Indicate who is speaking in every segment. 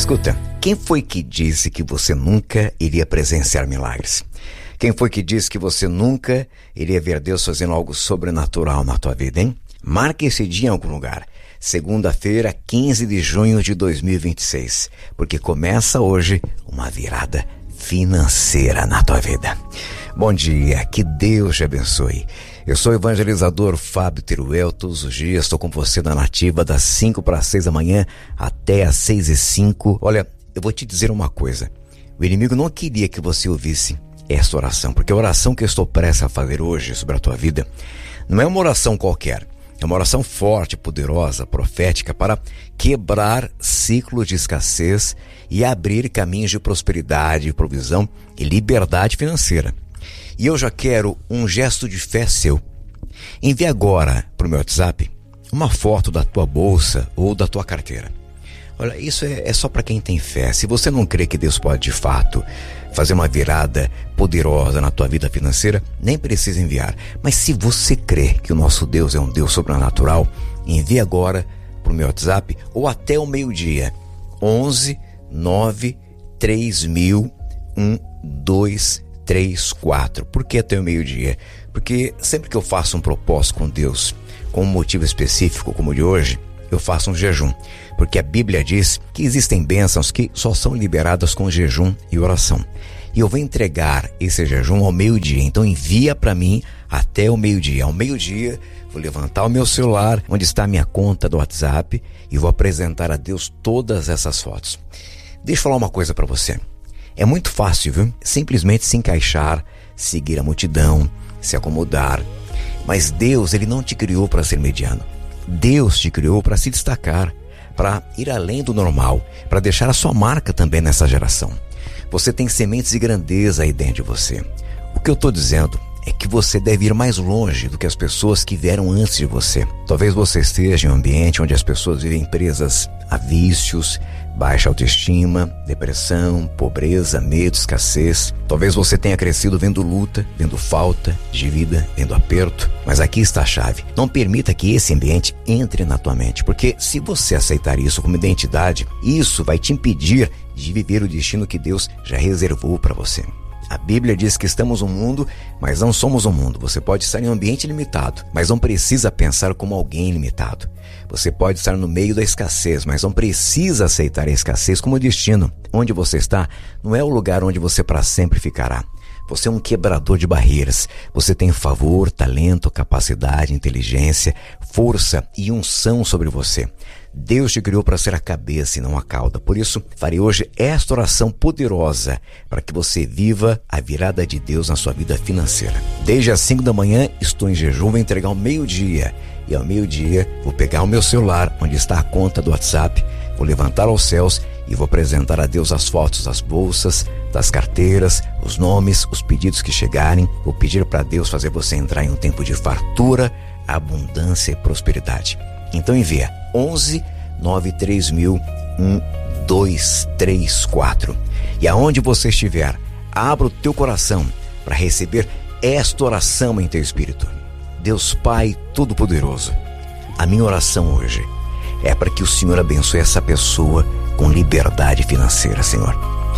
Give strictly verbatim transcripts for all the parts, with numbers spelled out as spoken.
Speaker 1: Escuta, quem foi que disse que você nunca iria presenciar milagres? Quem foi que disse que você nunca iria ver Deus fazendo algo sobrenatural na tua vida, hein? Marque esse dia em algum lugar. Segunda-feira, quinze de junho de dois mil e vinte e seis. Porque começa hoje uma virada financeira na tua vida. Bom dia, que Deus te abençoe. Eu sou o evangelizador Fábio Teruel. Todos os dias estou com você na Nativa das cinco para as seis da manhã até as seis e cinco. Olha, eu vou te dizer uma coisa. O inimigo não queria que você ouvisse esta oração, porque a oração que eu estou prestes a fazer hoje sobre a tua vida não é uma oração qualquer. É uma oração forte, poderosa, profética para quebrar ciclos de escassez e abrir caminhos de prosperidade, provisão e liberdade financeira. E eu já quero um gesto de fé seu. Envie agora para o meu WhatsApp uma foto da tua bolsa ou da tua carteira. Olha, isso é, é só para quem tem fé. Se você não crê que Deus pode de fato fazer uma virada poderosa na tua vida financeira, nem precisa enviar. Mas se você crê que o nosso Deus é um Deus sobrenatural, envie agora para o meu WhatsApp ou até o meio-dia. onze nove três mil um dois três quatro. Por que até o meio-dia? Porque sempre que eu faço um propósito com Deus, com um motivo específico como o de hoje, eu faço um jejum. Porque a Bíblia diz que existem bênçãos que só são liberadas com jejum e oração. E eu vou entregar esse jejum ao meio-dia. Então envia para mim até o meio-dia. Ao meio-dia, vou levantar o meu celular, onde está a minha conta do WhatsApp, e vou apresentar a Deus todas essas fotos. Deixa eu falar uma coisa para você. É muito fácil, viu? Simplesmente se encaixar, seguir a multidão, se acomodar. Mas Deus, Ele não te criou para ser mediano. Deus te criou para se destacar, para ir além do normal, para deixar a sua marca também nessa geração. Você tem sementes de grandeza aí dentro de você. O que eu estou dizendo é que você deve ir mais longe do que as pessoas que vieram antes de você. Talvez você esteja em um ambiente onde as pessoas vivem presas a vícios, baixa autoestima, depressão, pobreza, medo, escassez. Talvez você tenha crescido vendo luta, vendo falta de vida, vendo aperto. Mas aqui está a chave. Não permita que esse ambiente entre na tua mente, porque se você aceitar isso como identidade, isso vai te impedir de viver o destino que Deus já reservou para você. A Bíblia diz que estamos no mundo, mas não somos o mundo. Você pode estar em um ambiente limitado, mas não precisa pensar como alguém limitado. Você pode estar no meio da escassez, mas não precisa aceitar a escassez como destino. Onde você está não é o lugar onde você para sempre ficará. Você é um quebrador de barreiras. Você tem favor, talento, capacidade, inteligência, força e unção sobre você. Deus te criou para ser a cabeça e não a cauda. Por isso, farei hoje esta oração poderosa para que você viva a virada de Deus na sua vida financeira. Desde as cinco da manhã estou em jejum, vou entregar ao meio-dia. E ao meio-dia vou pegar o meu celular, onde está a conta do WhatsApp, vou levantar aos céus e vou apresentar a Deus as fotos das bolsas, das carteiras, os nomes, os pedidos que chegarem. Vou pedir para Deus fazer você entrar em um tempo de fartura, abundância e prosperidade. Então envia onze nove três mil um dois três quatro. E aonde você estiver, abra o teu coração para receber esta oração em teu espírito. Deus Pai Todo-Poderoso, a minha oração hoje é para que o Senhor abençoe essa pessoa com liberdade financeira, Senhor.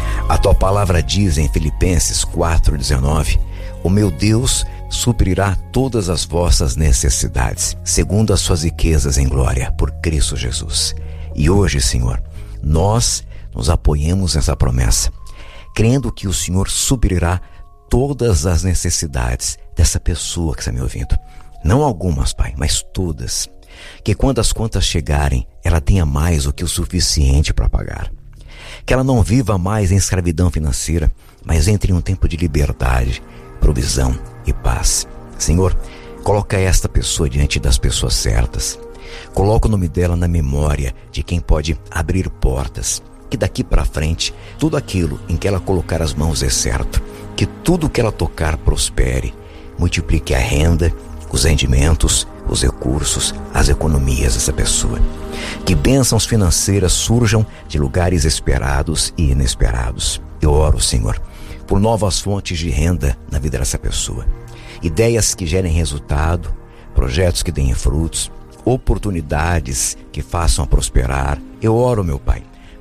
Speaker 1: A tua palavra diz em Filipenses quatro, dezenove, o meu Deus suprirá todas as vossas necessidades, segundo as suas riquezas em glória, por Cristo Jesus. E hoje, Senhor, nós nos apoiamos nessa promessa, crendo que o Senhor suprirá todas as necessidades dessa pessoa que está me ouvindo. Não algumas, Pai, mas todas. Que quando as contas chegarem, ela tenha mais do que o suficiente para pagar. Que ela não viva mais em escravidão financeira, mas entre em um tempo de liberdade, provisão e paz. Senhor, coloca esta pessoa diante das pessoas certas. Coloca o nome dela na memória de quem pode abrir portas. Que daqui para frente, tudo aquilo em que ela colocar as mãos dê certo. Que tudo que ela tocar prospere. Multiplique a renda, os rendimentos, os recursos, as economias dessa pessoa. Que bênçãos financeiras surjam de lugares esperados e inesperados. Eu oro, Senhor, por novas fontes de renda na vida dessa pessoa. Ideias que gerem resultado, projetos que deem frutos, oportunidades que façam a prosperar. Eu oro, meu Pai,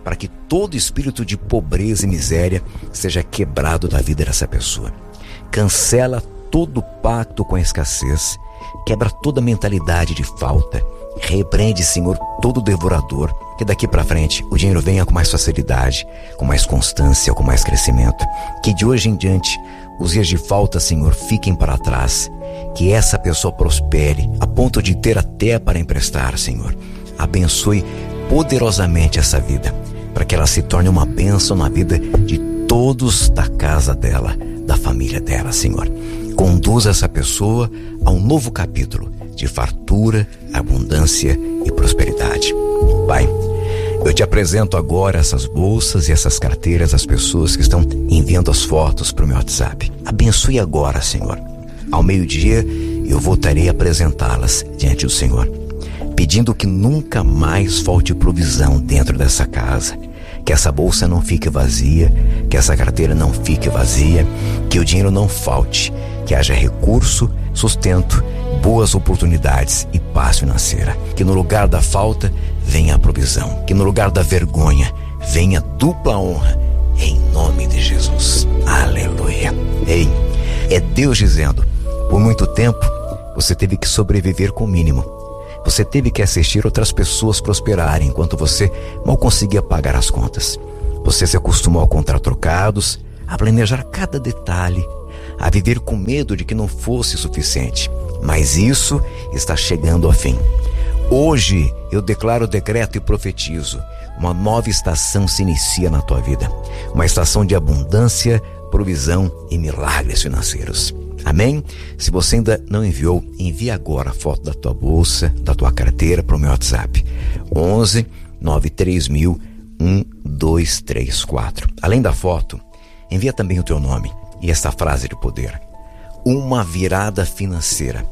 Speaker 1: para que todo espírito de pobreza e miséria seja quebrado da vida dessa pessoa. Cancela todo pacto com a escassez, quebra toda mentalidade de falta, repreende, Senhor, todo devorador, que daqui para frente o dinheiro venha com mais facilidade, com mais constância, com mais crescimento, que de hoje em diante os dias de falta, Senhor, fiquem para trás, que essa pessoa prospere a ponto de ter até para emprestar, Senhor. Abençoe poderosamente essa vida, para que ela se torne uma bênção na vida de todos da casa dela, da família dela, Senhor. Conduza essa pessoa a um novo capítulo de fartura, abundância e prosperidade. Pai, eu te apresento agora essas bolsas e essas carteiras às pessoas que estão enviando as fotos para o meu WhatsApp. Abençoe agora, Senhor. Ao meio-dia eu voltarei a apresentá-las diante do Senhor, pedindo que nunca mais falte provisão dentro dessa casa, que essa bolsa não fique vazia, que essa carteira não fique vazia, que o dinheiro não falte, que haja recurso, sustento, boas oportunidades e paz financeira. Que no lugar da falta venha a provisão, que no lugar da vergonha venha dupla honra, em nome de Jesus. Aleluia. Ei, é Deus dizendo: por muito tempo você teve que sobreviver com o mínimo. Você teve que assistir outras pessoas prosperarem enquanto você mal conseguia pagar as contas. Você se acostumou a contar trocados, a planejar cada detalhe, a viver com medo de que não fosse suficiente. Mas isso está chegando ao fim. Hoje eu declaro, decreto e profetizo: uma nova estação se inicia na tua vida. Uma estação de abundância, provisão e milagres financeiros. Amém? Se você ainda não enviou, envie agora a foto da tua bolsa, da tua carteira para o meu WhatsApp. onze nove três mil um dois três quatro. Além da foto, envia também o teu nome e esta frase de poder: uma virada financeira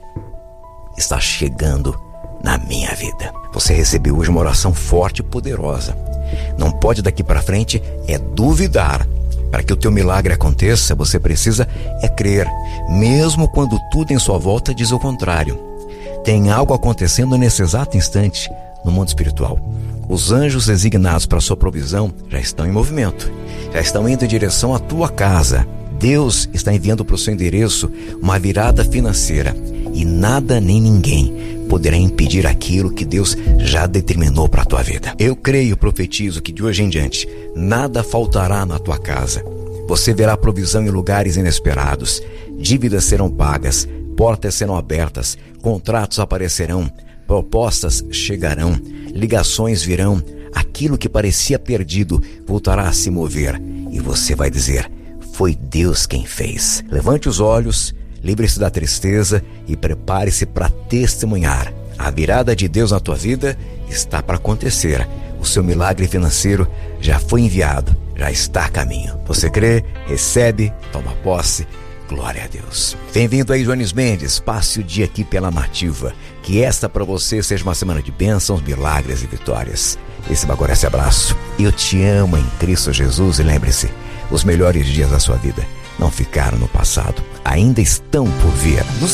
Speaker 1: está chegando na minha vida. Você recebeu hoje uma oração forte e poderosa. Não pode daqui para frente é duvidar. Para que o teu milagre aconteça, você precisa é crer, mesmo quando tudo em sua volta diz o contrário. Tem algo acontecendo nesse exato instante no mundo espiritual. Os anjos designados para a sua provisão já estão em movimento, já estão indo em direção à tua casa. Deus está enviando para o seu endereço uma virada financeira, e nada nem ninguém poderá impedir aquilo que Deus já determinou para a tua vida. Eu creio e profetizo que de hoje em diante nada faltará na tua casa. Você verá provisão em lugares inesperados, dívidas serão pagas, portas serão abertas, contratos aparecerão, propostas chegarão, ligações virão, aquilo que parecia perdido voltará a se mover, e você vai dizer: foi Deus quem fez. Levante os olhos, livre-se da tristeza e prepare-se para testemunhar. A virada de Deus na tua vida está para acontecer. O seu milagre financeiro já foi enviado, já está a caminho. Você crê, recebe, toma posse. Glória a Deus. Bem-vindo aí, Jones Mendes. Passe o dia aqui pela Nativa. Que esta para você seja uma semana de bênçãos, milagres e vitórias. Esse agora esse abraço. Eu te amo em Cristo Jesus, e lembre-se, os melhores dias da sua vida não ficaram no passado, ainda estão por vir.